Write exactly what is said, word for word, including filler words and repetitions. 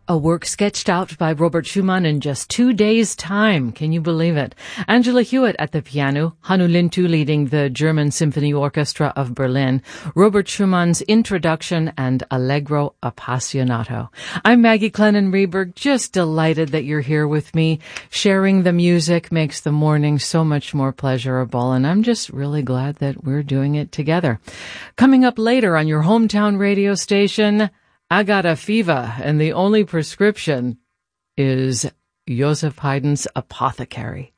A work sketched out by Robert Schumann in just two days' time. Can you believe it? Angela Hewitt at the piano, Hannu Lintu leading the German Symphony Orchestra of Berlin, Robert Schumann's Introduction and Allegro Appassionato. I'm Maggie Clennon-Reberg, just delighted that you're here with me. Sharing the music makes the morning so much more pleasurable, and I'm just really glad that we're doing it together. Coming up later on your hometown radio station, I got a fever, and the only prescription is Joseph Haydn's Apothecary.